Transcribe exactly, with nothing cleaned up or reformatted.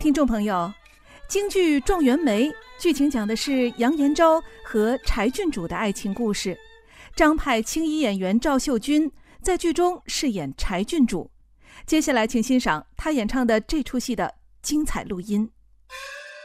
听众朋友，京剧《状元梅》剧情讲的是杨延昭和柴郡主的爱情故事。张派青衣演员赵秀君在剧中饰演柴郡主。接下来请欣赏她演唱的这出戏的精彩录音。